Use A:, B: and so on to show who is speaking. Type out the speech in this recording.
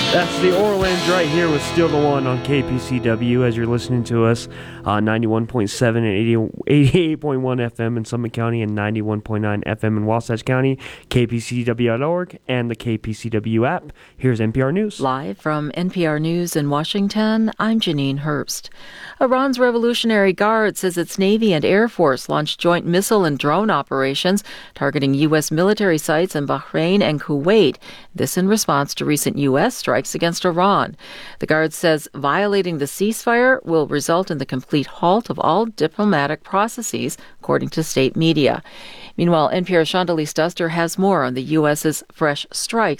A: That's the Orleans right here with Still the One on KPCW as you're listening to us on 91.7 and 88.1 FM in Summit County and 91.9 FM in Wasatch County, kpcw.org, and the KPCW app. Here's NPR News.
B: Live from NPR News in Washington, I'm Janine Herbst. Iran's Revolutionary Guard says its Navy and Air Force launched joint missile and drone operations targeting U.S. military sites in Bahrain and Kuwait. This in response to recent U.S. strikes against Iran. The Guard says violating the ceasefire will result in the complete halt of all diplomatic processes, according to state media. Meanwhile, NPR's Shondalee Stuster has more on the U.S.'s fresh strikes